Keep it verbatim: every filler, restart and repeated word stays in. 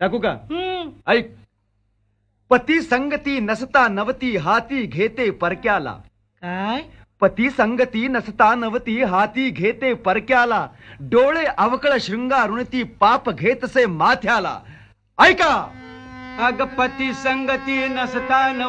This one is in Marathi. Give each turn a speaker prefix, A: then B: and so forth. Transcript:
A: टाकू का?
B: हम्म.
A: ऐक. पती संगती नसता नवती हाती घेते परक्याला.
B: काय?
A: पती संगती नसता नवती हाती घेते परक्याला. डोळे अवकळ शृंगारून ती पाप घेतसे माथ्याला. ऐका.
C: अग पती संगती नसता